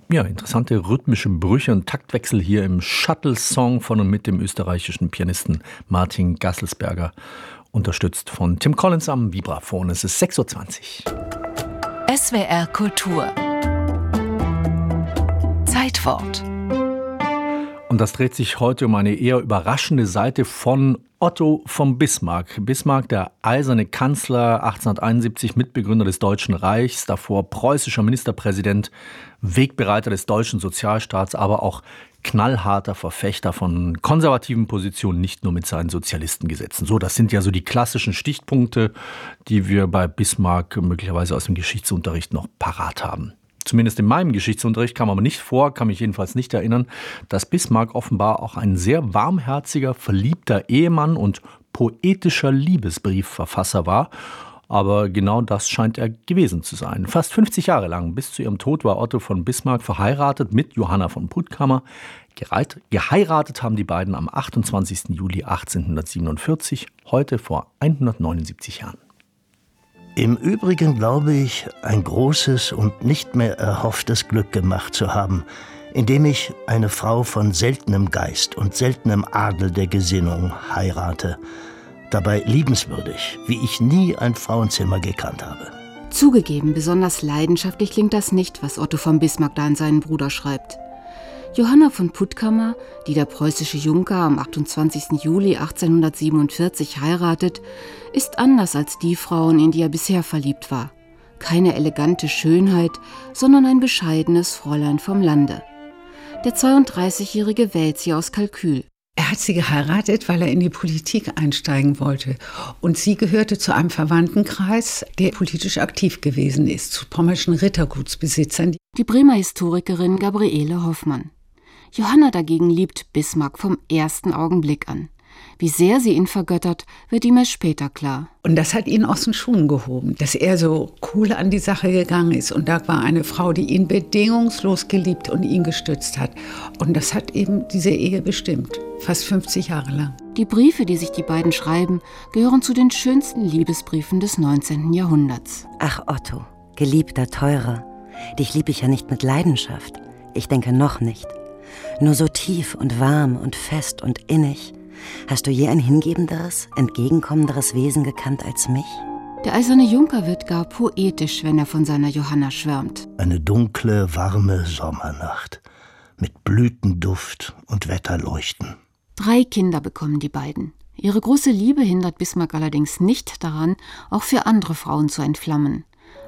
Ja, interessante rhythmische Brüche und Taktwechsel hier im Shuttle-Song von und mit dem österreichischen Pianisten Martin Gasselsberger, unterstützt von Tim Collins am Vibraphon. Es ist 6:20 Uhr. SWR Kultur. Zeitwort. Und das dreht sich heute um eine eher überraschende Seite von Otto von Bismarck. Bismarck, der eiserne Kanzler, 1871 Mitbegründer des Deutschen Reichs, davor preußischer Ministerpräsident, Wegbereiter des deutschen Sozialstaats, aber auch knallharter Verfechter von konservativen Positionen, nicht nur mit seinen Sozialistengesetzen. So, das sind ja so die klassischen Stichpunkte, die wir bei Bismarck möglicherweise aus dem Geschichtsunterricht noch parat haben. Zumindest in meinem Geschichtsunterricht kam aber nicht vor, kann mich jedenfalls nicht erinnern, dass Bismarck offenbar auch ein sehr warmherziger, verliebter Ehemann und poetischer Liebesbriefverfasser war. Aber genau das scheint er gewesen zu sein. Fast 50 Jahre lang, bis zu ihrem Tod, war Otto von Bismarck verheiratet mit Johanna von Puttkamer. Geheiratet haben die beiden am 28. Juli 1847, heute vor 179 Jahren. Im Übrigen glaube ich, ein großes und nicht mehr erhofftes Glück gemacht zu haben, indem ich eine Frau von seltenem Geist und seltenem Adel der Gesinnung heirate. Dabei liebenswürdig, wie ich nie ein Frauenzimmer gekannt habe. Zugegeben, besonders leidenschaftlich klingt das nicht, was Otto von Bismarck da an seinen Bruder schreibt. Johanna von Puttkamer, die der preußische Junker am 28. Juli 1847 heiratet, ist anders als die Frauen, in die er bisher verliebt war. Keine elegante Schönheit, sondern ein bescheidenes Fräulein vom Lande. Der 32-Jährige wählt sie aus Kalkül. Er hat sie geheiratet, weil er in die Politik einsteigen wollte. Und sie gehörte zu einem Verwandtenkreis, der politisch aktiv gewesen ist, zu pommerschen Rittergutsbesitzern. Die Bremer Historikerin Gabriele Hoffmann. Johanna dagegen liebt Bismarck vom ersten Augenblick an. Wie sehr sie ihn vergöttert, wird ihm erst später klar. Und das hat ihn aus den Schuhen gehoben, dass er so cool an die Sache gegangen ist. Und da war eine Frau, die ihn bedingungslos geliebt und ihn gestützt hat. Und das hat eben diese Ehe bestimmt, fast 50 Jahre lang. Die Briefe, die sich die beiden schreiben, gehören zu den schönsten Liebesbriefen des 19. Jahrhunderts. Ach Otto, geliebter, teurer, dich lieb ich ja nicht mit Leidenschaft. Ich denke noch nicht. Nur so tief und warm und fest und innig. Hast du je ein hingebenderes, entgegenkommenderes Wesen gekannt als mich? Der eiserne Junker wird gar poetisch, wenn er von seiner Johanna schwärmt. Eine dunkle, warme Sommernacht mit Blütenduft und Wetterleuchten. 3 Kinder bekommen die beiden. Ihre große Liebe hindert Bismarck allerdings nicht daran, auch für andere Frauen zu entflammen.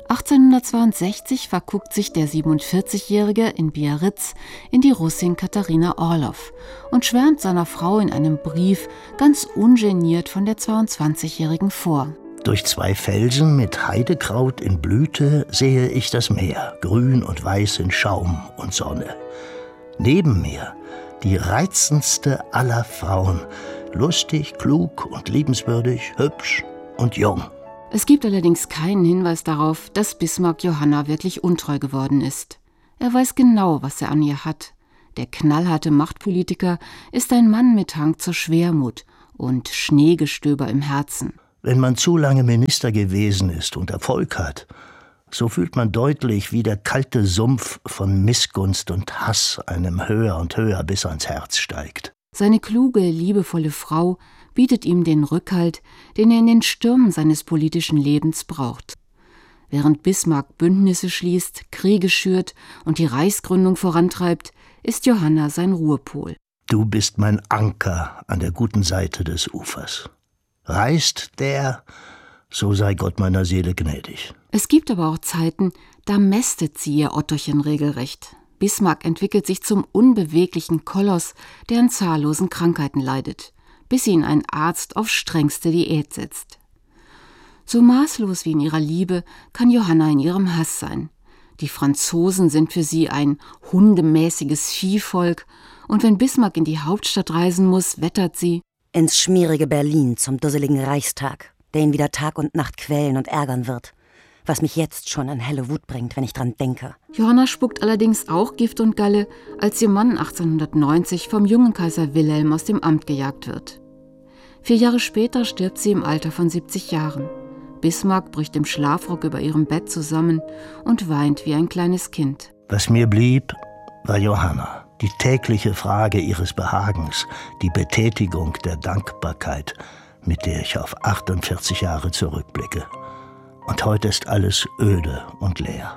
1862 verguckt sich der 47-Jährige in Biarritz in die Russin Katharina Orloff und schwärmt seiner Frau in einem Brief ganz ungeniert von der 22-Jährigen vor. Durch 2 Felsen mit Heidekraut in Blüte sehe ich das Meer, grün und weiß in Schaum und Sonne. Neben mir die reizendste aller Frauen, lustig, klug und liebenswürdig, hübsch und jung. Es gibt allerdings keinen Hinweis darauf, dass Bismarck Johanna wirklich untreu geworden ist. Er weiß genau, was er an ihr hat. Der knallharte Machtpolitiker ist ein Mann mit Hang zur Schwermut und Schneegestöber im Herzen. Wenn man zu lange Minister gewesen ist und Erfolg hat, so fühlt man deutlich, wie der kalte Sumpf von Missgunst und Hass einem höher und höher bis ans Herz steigt. Seine kluge, liebevolle Frau bietet ihm den Rückhalt, den er in den Stürmen seines politischen Lebens braucht. Während Bismarck Bündnisse schließt, Kriege schürt und die Reichsgründung vorantreibt, ist Johanna sein Ruhepol. Du bist mein Anker an der guten Seite des Ufers. Reißt der, so sei Gott meiner Seele gnädig. Es gibt aber auch Zeiten, da mästet sie ihr Ottochen regelrecht. Bismarck entwickelt sich zum unbeweglichen Koloss, der an zahllosen Krankheiten leidet, bis ihn ein Arzt auf strengste Diät setzt. So maßlos wie in ihrer Liebe kann Johanna in ihrem Hass sein. Die Franzosen sind für sie ein hundemäßiges Viehvolk, und wenn Bismarck in die Hauptstadt reisen muss, wettert sie: ins schmierige Berlin zum dusseligen Reichstag, der ihn wieder Tag und Nacht quälen und ärgern wird. Was mich jetzt schon an helle Wut bringt, wenn ich dran denke. Johanna spuckt allerdings auch Gift und Galle, als ihr Mann 1890 vom jungen Kaiser Wilhelm aus dem Amt gejagt wird. 4 Jahre später stirbt sie im Alter von 70 Jahren. Bismarck bricht im Schlafrock über ihrem Bett zusammen und weint wie ein kleines Kind. Was mir blieb, war Johanna. Die tägliche Frage ihres Behagens, die Betätigung der Dankbarkeit, mit der ich auf 48 Jahre zurückblicke. Und heute ist alles öde und leer.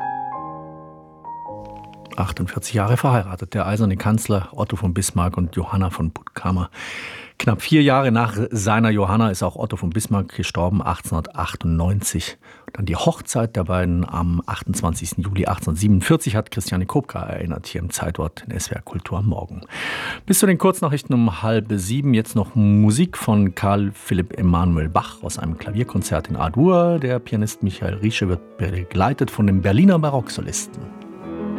48 Jahre verheiratet, der eiserne Kanzler Otto von Bismarck und Johanna von Puttkamer. Knapp 4 Jahre nach seiner Johanna ist auch Otto von Bismarck gestorben, 1898. Und an die Hochzeit der beiden am 28. Juli 1847 hat Christiane Kopka erinnert, hier im Zeitwort in SWR Kultur am Morgen. Bis zu den Kurznachrichten um 6:30 jetzt noch Musik von Carl Philipp Emanuel Bach aus einem Klavierkonzert in A-Dur. Der Pianist Michael Riesche wird begleitet von dem Berliner Barocksolisten.